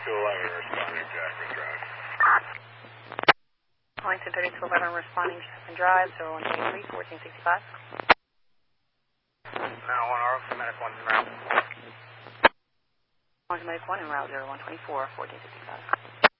211 responding Jackman Drive. Wellington 3211 responding Jackman Drive, 0123, 1465. Now 1 Medic 1 en route. 1 Medic 1 en route, 0124, 1465.